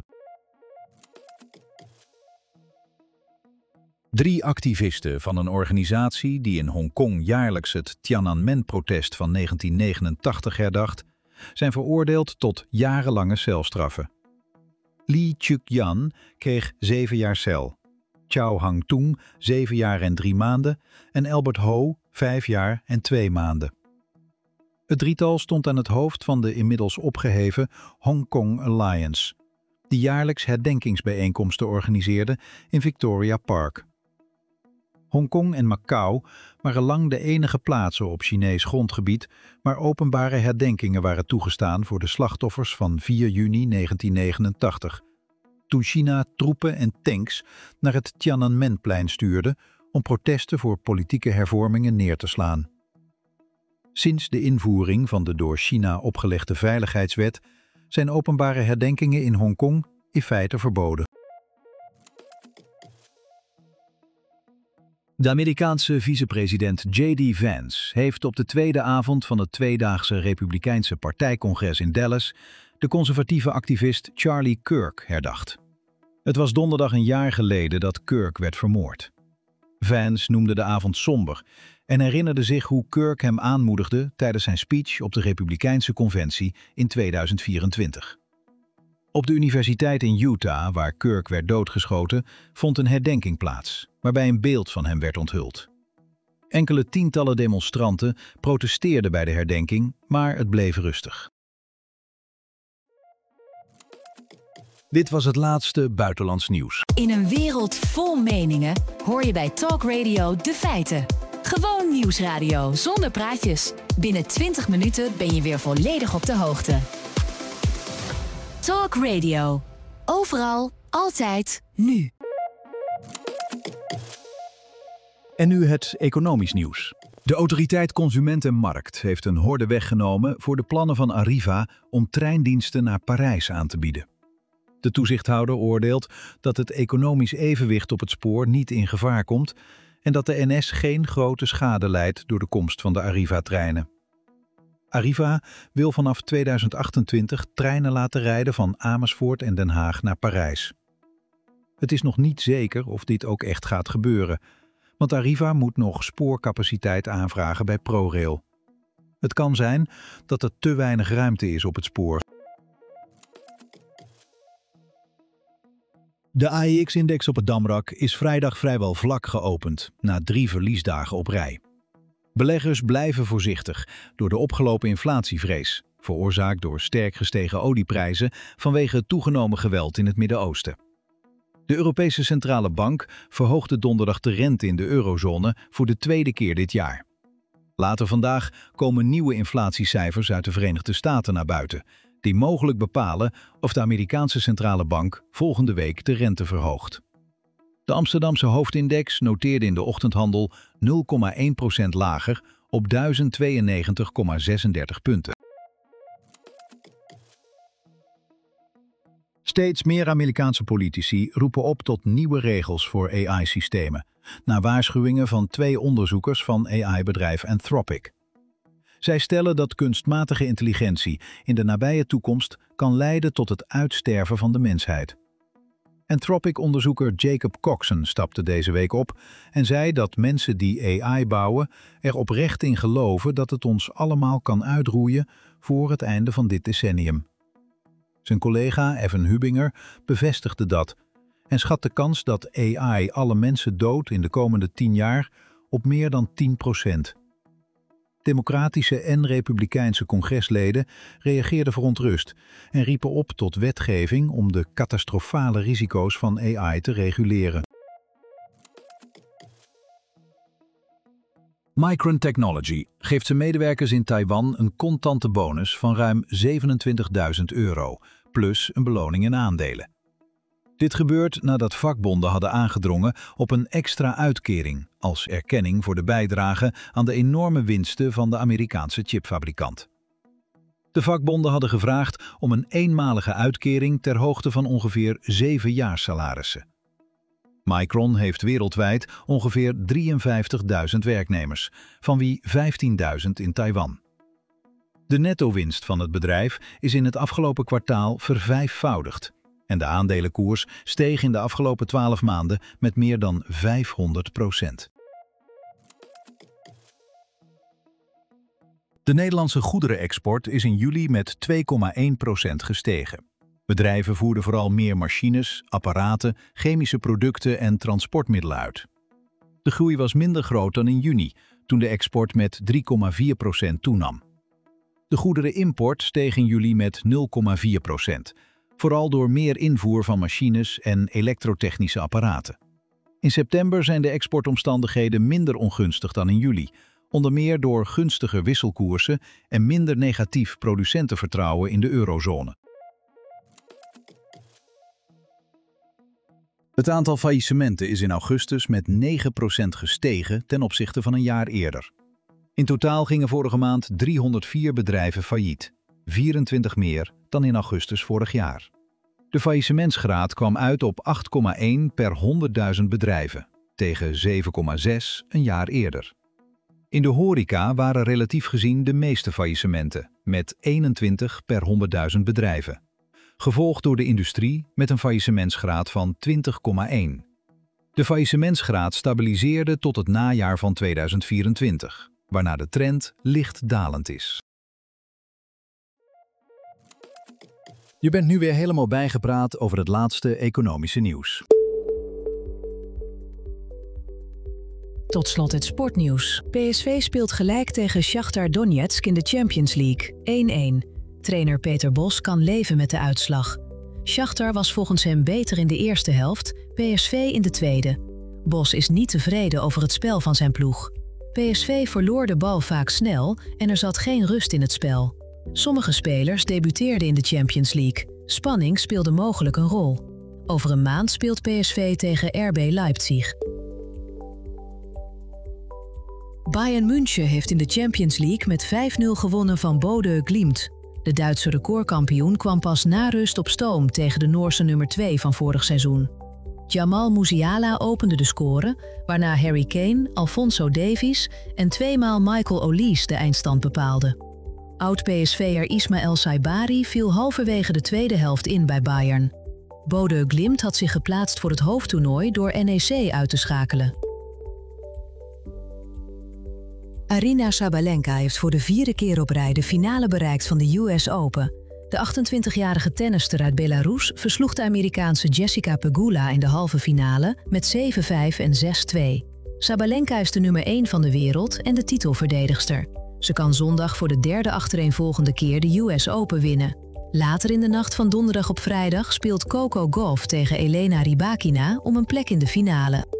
Drie activisten van een organisatie die in Hongkong jaarlijks het Tiananmen-protest van negentien negenentachtig herdacht, zijn veroordeeld tot jarenlange celstraffen. Lee Chuk-yan kreeg zeven jaar cel, Chao Hang-tung zeven jaar en drie maanden en Albert Ho vijf jaar en twee maanden. Het drietal stond aan het hoofd van de inmiddels opgeheven Hong Kong Alliance, die jaarlijks herdenkingsbijeenkomsten organiseerde in Victoria Park. Hongkong en Macau waren lang de enige plaatsen op Chinees grondgebied waar openbare herdenkingen waren toegestaan voor de slachtoffers van vier juni negentien negenentachtig, toen China troepen en tanks naar het Tiananmenplein stuurde om protesten voor politieke hervormingen neer te slaan. Sinds de invoering van de door China opgelegde veiligheidswet zijn openbare herdenkingen in Hongkong in feite verboden. De Amerikaanse vicepresident J D Vance heeft op de tweede avond van het tweedaagse Republikeinse partijcongres in Dallas de conservatieve activist Charlie Kirk herdacht. Het was donderdag een jaar geleden dat Kirk werd vermoord. Vance noemde de avond somber en herinnerde zich hoe Kirk hem aanmoedigde tijdens zijn speech op de Republikeinse conventie in tweeduizend vierentwintig. Op de universiteit in Utah, waar Kirk werd doodgeschoten, vond een herdenking plaats, waarbij een beeld van hem werd onthuld. Enkele tientallen demonstranten protesteerden bij de herdenking, maar het bleef rustig. Dit was het laatste buitenlands nieuws. In een wereld vol meningen hoor je bij Talk Radio de feiten. Gewoon nieuwsradio zonder praatjes. Binnen twintig minuten ben je weer volledig op de hoogte. Talk Radio. Overal, altijd, nu. En nu het economisch nieuws. De autoriteit Consument en Markt heeft een horde weggenomen voor de plannen van Arriva om treindiensten naar Parijs aan te bieden. De toezichthouder oordeelt dat het economisch evenwicht op het spoor niet in gevaar komt en dat de N S geen grote schade lijdt door de komst van de Arriva-treinen. Arriva wil vanaf tweeduizend achtentwintig treinen laten rijden van Amersfoort en Den Haag naar Parijs. Het is nog niet zeker of dit ook echt gaat gebeuren, want Arriva moet nog spoorcapaciteit aanvragen bij ProRail. Het kan zijn dat er te weinig ruimte is op het spoor. De A E X-index op het Damrak is vrijdag vrijwel vlak geopend, na drie verliesdagen op rij. Beleggers blijven voorzichtig door de opgelopen inflatievrees, veroorzaakt door sterk gestegen olieprijzen vanwege het toegenomen geweld in het Midden-Oosten. De Europese Centrale Bank verhoogde donderdag de rente in de eurozone voor de tweede keer dit jaar. Later vandaag komen nieuwe inflatiecijfers uit de Verenigde Staten naar buiten, die mogelijk bepalen of de Amerikaanse Centrale Bank volgende week de rente verhoogt. De Amsterdamse hoofdindex noteerde in de ochtendhandel nul komma één procent lager op duizend tweeënnegentig komma zesendertig punten. Steeds meer Amerikaanse politici roepen op tot nieuwe regels voor A I-systemen, na waarschuwingen van twee onderzoekers van A I-bedrijf Anthropic. Zij stellen dat kunstmatige intelligentie in de nabije toekomst kan leiden tot het uitsterven van de mensheid. Anthropic-onderzoeker Jacob Coxon stapte deze week op en zei dat mensen die A I bouwen er oprecht in geloven dat het ons allemaal kan uitroeien voor het einde van dit decennium. Zijn collega Evan Hubinger bevestigde dat en schat de kans dat A I alle mensen doodt in de komende tien jaar op meer dan tien procent. Democratische en republikeinse congresleden reageerden verontrust en riepen op tot wetgeving om de catastrofale risico's van A I te reguleren. Micron Technology geeft zijn medewerkers in Taiwan een contante bonus van ruim zevenentwintigduizend euro, plus een beloning in aandelen. Dit gebeurt nadat vakbonden hadden aangedrongen op een extra uitkering als erkenning voor de bijdrage aan de enorme winsten van de Amerikaanse chipfabrikant. De vakbonden hadden gevraagd om een eenmalige uitkering ter hoogte van ongeveer zeven jaarsalarissen. Micron heeft wereldwijd ongeveer drieënvijftigduizend werknemers, van wie vijftienduizend in Taiwan. De netto-winst van het bedrijf is in het afgelopen kwartaal vervijfvoudigd en de aandelenkoers steeg in de afgelopen twaalf maanden met meer dan vijfhonderd procent. De Nederlandse goederenexport is in juli met twee komma één procent gestegen. Bedrijven voerden vooral meer machines, apparaten, chemische producten en transportmiddelen uit. De groei was minder groot dan in juni, toen de export met drie komma vier procent toenam. De goederenimport steeg in juli met nul komma vier procent, vooral door meer invoer van machines en elektrotechnische apparaten. In september zijn de exportomstandigheden minder ongunstig dan in juli, onder meer door gunstiger wisselkoersen en minder negatief producentenvertrouwen in de eurozone. Het aantal faillissementen is in augustus met negen procent gestegen ten opzichte van een jaar eerder. In totaal gingen vorige maand driehonderdvier bedrijven failliet, vierentwintig meer dan in augustus vorig jaar. De faillissementsgraad kwam uit op acht komma één per honderdduizend bedrijven, tegen zeven komma zes een jaar eerder. In de horeca waren relatief gezien de meeste faillissementen, met eenentwintig per honderdduizend bedrijven. Gevolgd door de industrie met een faillissementsgraad van twintig komma één. De faillissementsgraad stabiliseerde tot het najaar van tweeduizend vierentwintig, waarna de trend licht dalend is. Je bent nu weer helemaal bijgepraat over het laatste economische nieuws. Tot slot het sportnieuws. P S V speelt gelijk tegen Shakhtar Donetsk in de Champions League, één-één. Trainer Peter Bos kan leven met de uitslag. Shakhtar was volgens hem beter in de eerste helft, P S V in de tweede. Bos is niet tevreden over het spel van zijn ploeg. P S V verloor de bal vaak snel en er zat geen rust in het spel. Sommige spelers debuteerden in de Champions League. Spanning speelde mogelijk een rol. Over een maand speelt P S V tegen R B Leipzig. Bayern München heeft in de Champions League met vijf nul gewonnen van Bodø Glimt. De Duitse recordkampioen kwam pas na rust op stoom tegen de Noorse nummer twee van vorig seizoen. Jamal Musiala opende de score, waarna Harry Kane, Alphonso Davies en tweemaal Michael Olise de eindstand bepaalden. Oud-P S V'er Ismaël Saibari viel halverwege de tweede helft in bij Bayern. Bodø Glimt had zich geplaatst voor het hoofdtoernooi door N E C uit te schakelen. Aryna Sabalenka heeft voor de vierde keer op rij de finale bereikt van de U S Open. De achtentwintigjarige tennister uit Belarus versloeg de Amerikaanse Jessica Pegula in de halve finale met zeven vijf en zes twee. Sabalenka is de nummer één van de wereld en de titelverdedigster. Ze kan zondag voor de derde achtereenvolgende keer de U S Open winnen. Later in de nacht van donderdag op vrijdag speelt Coco Gauff tegen Elena Rybakina om een plek in de finale.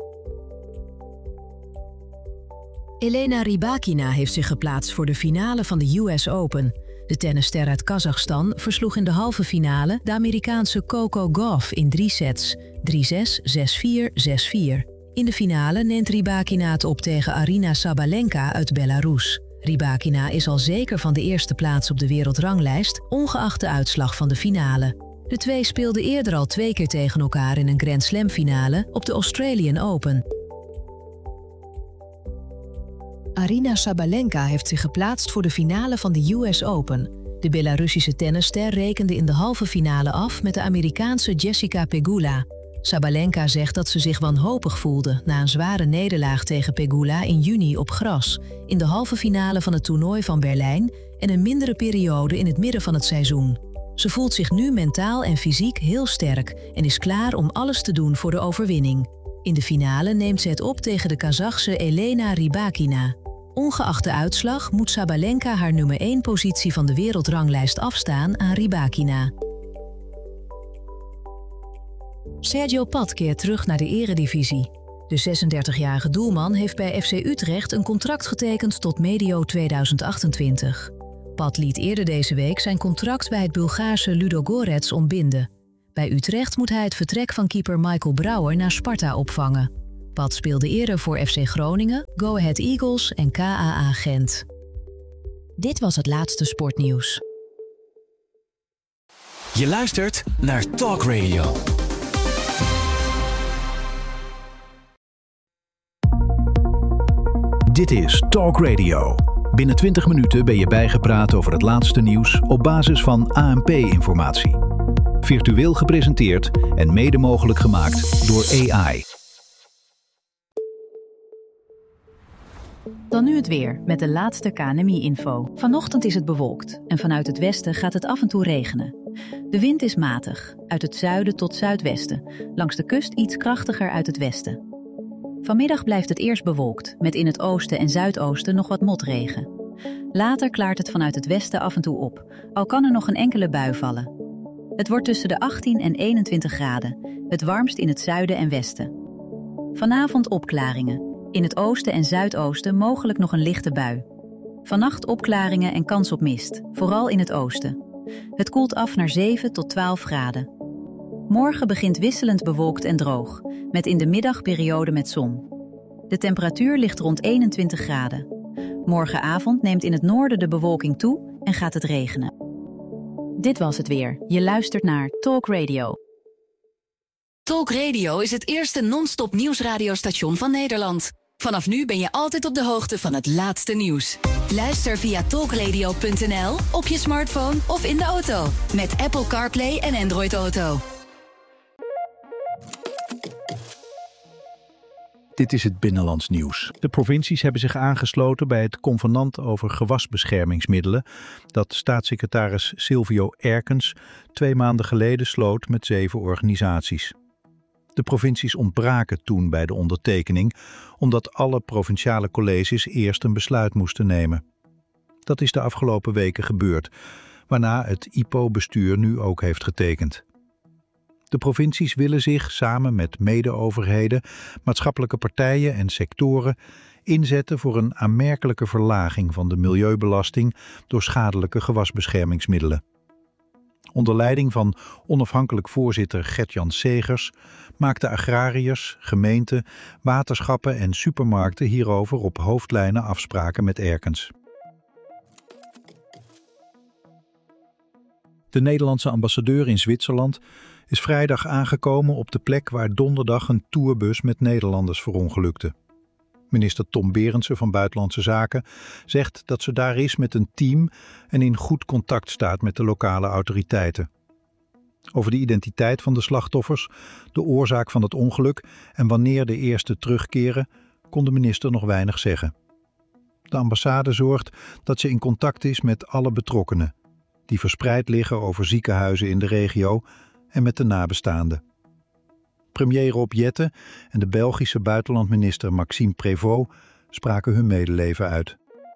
Elena Rybakina heeft zich geplaatst voor de finale van de U S Open. De tennisster uit Kazachstan versloeg in de halve finale de Amerikaanse Coco Gauff in drie sets, drie zes, zes vier, zes vier. In de finale neemt Rybakina het op tegen Aryna Sabalenka uit Belarus. Rybakina is al zeker van de eerste plaats op de wereldranglijst, ongeacht de uitslag van de finale. De twee speelden eerder al twee keer tegen elkaar in een Grand Slam finale op de Australian Open. Aryna Sabalenka heeft zich geplaatst voor de finale van de U S Open. De Belarussische tennisster rekende in de halve finale af met de Amerikaanse Jessica Pegula. Sabalenka zegt dat ze zich wanhopig voelde na een zware nederlaag tegen Pegula in juni op gras, in de halve finale van het toernooi van Berlijn en een mindere periode in het midden van het seizoen. Ze voelt zich nu mentaal en fysiek heel sterk en is klaar om alles te doen voor de overwinning. In de finale neemt ze het op tegen de Kazachse Elena Rybakina. Ongeacht de uitslag moet Sabalenka haar nummer één positie van de wereldranglijst afstaan aan Rybakina. Sergio Pat keert terug naar de eredivisie. De zesendertigjarige doelman heeft bij F C Utrecht een contract getekend tot medio tweeduizend achtentwintig. Pat liet eerder deze week zijn contract bij het Bulgaarse Ludogorets ontbinden. Bij Utrecht moet hij het vertrek van keeper Michael Brouwer naar Sparta opvangen. Pat speelde eerder voor F C Groningen, Go Ahead Eagles en K A A Gent. Dit was het laatste sportnieuws. Je luistert naar Talk Radio. Dit is Talk Radio. Binnen twintig minuten ben je bijgepraat over het laatste nieuws op basis van A N P-informatie. Virtueel gepresenteerd en mede mogelijk gemaakt door A I. Dan nu het weer met de laatste K N M I-info. Vanochtend is het bewolkt en vanuit het westen gaat het af en toe regenen. De wind is matig, uit het zuiden tot zuidwesten. Langs de kust iets krachtiger uit het westen. Vanmiddag blijft het eerst bewolkt, met in het oosten en zuidoosten nog wat motregen. Later klaart het vanuit het westen af en toe op, al kan er nog een enkele bui vallen. Het wordt tussen de achttien en eenentwintig graden, het warmst in het zuiden en westen. Vanavond opklaringen. In het oosten en zuidoosten mogelijk nog een lichte bui. Vannacht opklaringen en kans op mist, vooral in het oosten. Het koelt af naar zeven tot twaalf graden. Morgen begint wisselend bewolkt en droog, met in de middagperiode met zon. De temperatuur ligt rond eenentwintig graden. Morgenavond neemt in het noorden de bewolking toe en gaat het regenen. Dit was het weer. Je luistert naar Talk Radio. Talk Radio is het eerste non-stop nieuwsradiostation van Nederland. Vanaf nu ben je altijd op de hoogte van het laatste nieuws. Luister via talkradio punt n l, op je smartphone of in de auto. Met Apple CarPlay en Android Auto. Dit is het Binnenlands Nieuws. De provincies hebben zich aangesloten bij het convenant over gewasbeschermingsmiddelen dat staatssecretaris Silvio Erkens twee maanden geleden sloot met zeven organisaties. De provincies ontbraken toen bij de ondertekening, omdat alle provinciale colleges eerst een besluit moesten nemen. Dat is de afgelopen weken gebeurd, waarna het I P O-bestuur nu ook heeft getekend. De provincies willen zich samen met mede-overheden, maatschappelijke partijen en sectoren inzetten voor een aanmerkelijke verlaging van de milieubelasting door schadelijke gewasbeschermingsmiddelen. Onder leiding van onafhankelijk voorzitter Gert-Jan Segers maakten agrariërs, gemeenten, waterschappen en supermarkten hierover op hoofdlijnen afspraken met Erkens. De Nederlandse ambassadeur in Zwitserland is vrijdag aangekomen op de plek waar donderdag een tourbus met Nederlanders verongelukte. Minister Tom Berendsen van Buitenlandse Zaken zegt dat ze daar is met een team en in goed contact staat met de lokale autoriteiten. Over de identiteit van de slachtoffers, de oorzaak van het ongeluk en wanneer de eerste terugkeren, kon de minister nog weinig zeggen. De ambassade zorgt dat ze in contact is met alle betrokkenen, die verspreid liggen over ziekenhuizen in de regio en met de nabestaanden. Premier Rob Jetten en de Belgische buitenlandminister Maxime Prévost spraken hun medeleven uit.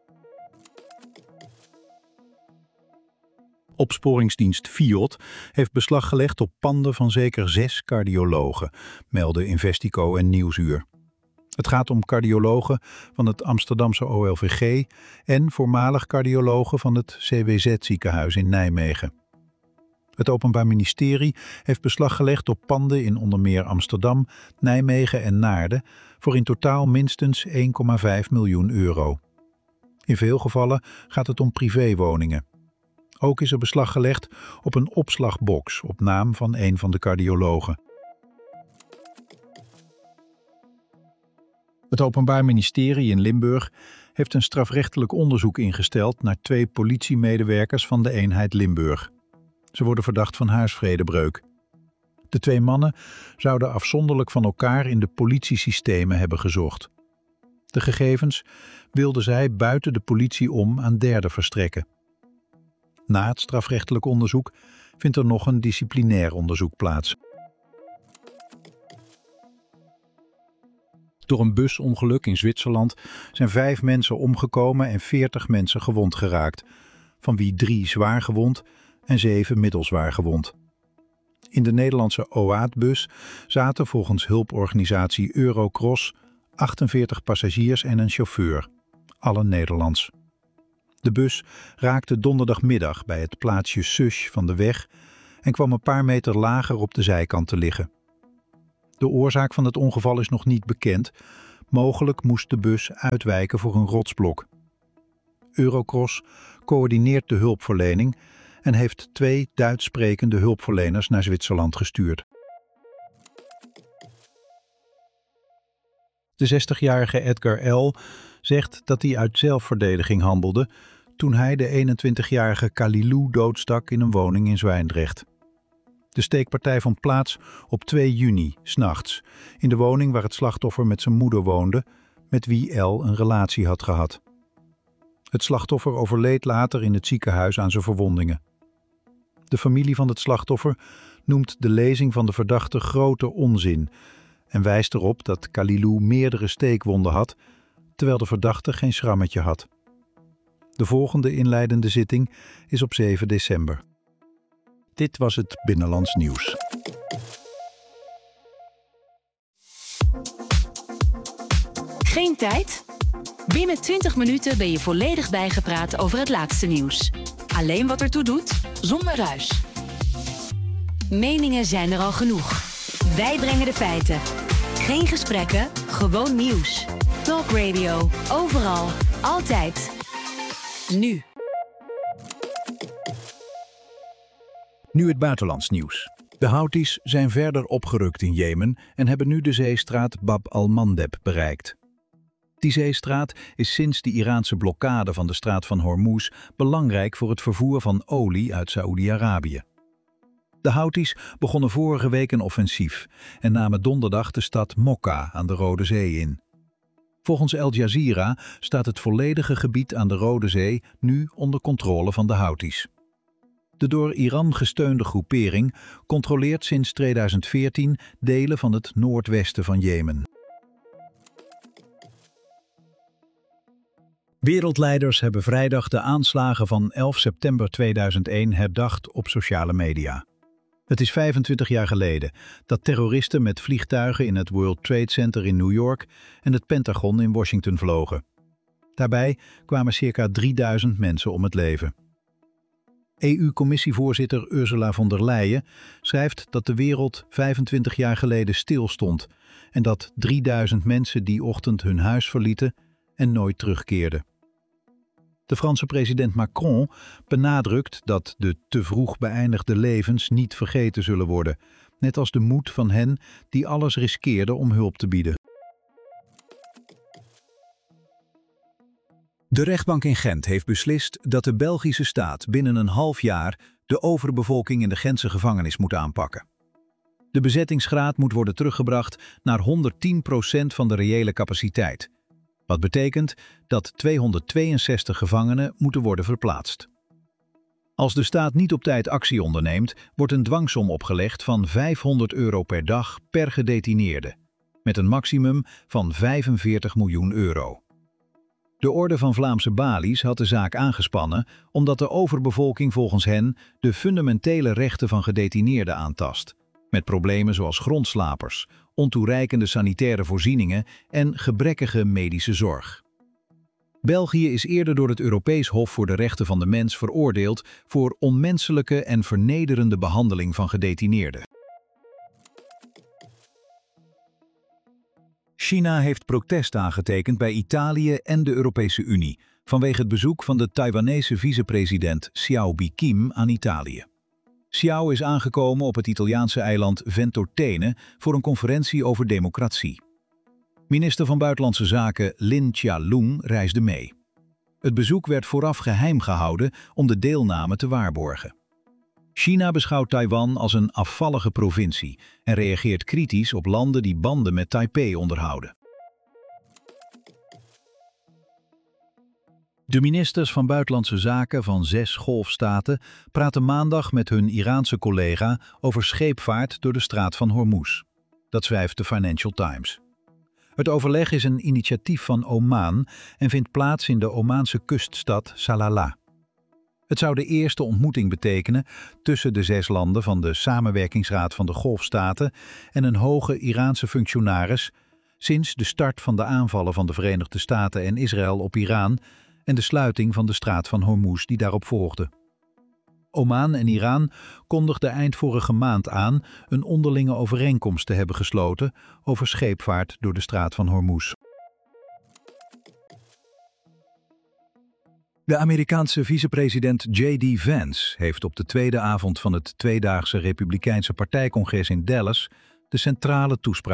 Opsporingsdienst Fiot heeft beslag gelegd op panden van zeker zes cardiologen, melden Investico en Nieuwsuur. Het gaat om cardiologen van het Amsterdamse O L V G en voormalig cardiologen van het C W Z-ziekenhuis in Nijmegen. Het Openbaar Ministerie heeft beslag gelegd op panden in onder meer Amsterdam, Nijmegen en Naarden voor in totaal minstens één komma vijf miljoen euro. In veel gevallen gaat het om privéwoningen. Ook is er beslag gelegd op een opslagbox op naam van een van de cardiologen. Het Openbaar Ministerie in Limburg heeft een strafrechtelijk onderzoek ingesteld naar twee politiemedewerkers van de eenheid Limburg. Ze worden verdacht van huisvredebreuk. De twee mannen zouden afzonderlijk van elkaar in de politiesystemen hebben gezocht. De gegevens wilden zij buiten de politie om aan derden verstrekken. Na het strafrechtelijk onderzoek vindt er nog een disciplinair onderzoek plaats. Door een busongeluk in Zwitserland zijn vijf mensen omgekomen en veertig mensen gewond geraakt, van wie drie zwaar gewond en zeven middelzwaar gewond. In de Nederlandse OAT-bus zaten volgens hulporganisatie Eurocross achtenveertig passagiers en een chauffeur, allen Nederlands. De bus raakte donderdagmiddag bij het plaatsje Sush van de weg en kwam een paar meter lager op de zijkant te liggen. De oorzaak van het ongeval is nog niet bekend. Mogelijk moest de bus uitwijken voor een rotsblok. Eurocross coördineert de hulpverlening en heeft twee Duits sprekende hulpverleners naar Zwitserland gestuurd. De zestigjarige Edgar L. zegt dat hij uit zelfverdediging handelde toen hij de eenentwintigjarige Khalilou doodstak in een woning in Zwijndrecht. De steekpartij vond plaats op twee juni, 's nachts, in de woning waar het slachtoffer met zijn moeder woonde, met wie L. een relatie had gehad. Het slachtoffer overleed later in het ziekenhuis aan zijn verwondingen. De familie van het slachtoffer noemt de lezing van de verdachte grote onzin en wijst erop dat Khalilou meerdere steekwonden had, terwijl de verdachte geen schrammetje had. De volgende inleidende zitting is op zeven december. Dit was het Binnenlands Nieuws. Geen tijd? Binnen twintig minuten ben je volledig bijgepraat over het laatste nieuws. Alleen wat ertoe doet, zonder ruis. Meningen zijn er al genoeg. Wij brengen de feiten. Geen gesprekken, gewoon nieuws. Talk Radio, overal, altijd. Nu. Nu het buitenlands nieuws. De Houthis zijn verder opgerukt in Jemen en hebben nu de zeestraat Bab al-Mandeb bereikt. Die zeestraat is sinds de Iraanse blokkade van de straat van Hormuz belangrijk voor het vervoer van olie uit Saoedi-Arabië. De Houthis begonnen vorige week een offensief en namen donderdag de stad Mokka aan de Rode Zee in. Volgens Al Jazeera staat het volledige gebied aan de Rode Zee nu onder controle van de Houthis. De door Iran gesteunde groepering controleert sinds tweeduizend veertien delen van het noordwesten van Jemen. Wereldleiders hebben vrijdag de aanslagen van elf september tweeduizend één herdacht op sociale media. Het is vijfentwintig jaar geleden dat terroristen met vliegtuigen in het World Trade Center in New York en het Pentagon in Washington vlogen. Daarbij kwamen circa drieduizend mensen om het leven. E U-commissievoorzitter Ursula von der Leyen schrijft dat de wereld vijfentwintig jaar geleden stilstond en dat drieduizend mensen die ochtend hun huis verlieten en nooit terugkeerden. De Franse president Macron benadrukt dat de te vroeg beëindigde levens niet vergeten zullen worden, net als de moed van hen die alles riskeerden om hulp te bieden. De rechtbank in Gent heeft beslist dat de Belgische staat binnen een half jaar de overbevolking in de Gentse gevangenis moet aanpakken. De bezettingsgraad moet worden teruggebracht naar honderdtien procent van de reële capaciteit. Wat betekent dat tweehonderdtweeënzestig gevangenen moeten worden verplaatst. Als de staat niet op tijd actie onderneemt, wordt een dwangsom opgelegd van vijfhonderd euro per dag per gedetineerde, met een maximum van vijfenveertig miljoen euro. De Orde van Vlaamse Balies had de zaak aangespannen omdat de overbevolking volgens hen de fundamentele rechten van gedetineerden aantast, met problemen zoals grondslapers, ontoereikende sanitaire voorzieningen en gebrekkige medische zorg. België is eerder door het Europees Hof voor de Rechten van de Mens veroordeeld voor onmenselijke en vernederende behandeling van gedetineerden. China heeft protest aangetekend bij Italië en de Europese Unie vanwege het bezoek van de Taiwanese vicepresident Xiao Bi-Kim aan Italië. Xiao is aangekomen op het Italiaanse eiland Ventotene voor een conferentie over democratie. Minister van Buitenlandse Zaken Lin Chia-lung reisde mee. Het bezoek werd vooraf geheim gehouden om de deelname te waarborgen. China beschouwt Taiwan als een afvallige provincie en reageert kritisch op landen die banden met Taipei onderhouden. De ministers van Buitenlandse Zaken van zes golfstaten praten maandag met hun Iraanse collega over scheepvaart door de straat van Hormuz. Dat schrijft de Financial Times. Het overleg is een initiatief van Oman en vindt plaats in de Omaanse kuststad Salalah. Het zou de eerste ontmoeting betekenen tussen de zes landen van de Samenwerkingsraad van de Golfstaten en een hoge Iraanse functionaris sinds de start van de aanvallen van de Verenigde Staten en Israël op Iran en de sluiting van de straat van Hormuz die daarop volgde. Oman en Iran kondigden eind vorige maand aan een onderlinge overeenkomst te hebben gesloten over scheepvaart door de straat van Hormuz. De Amerikaanse vicepresident J D Vance heeft op de tweede avond van het tweedaagse Republikeinse partijcongres in Dallas de centrale toespraak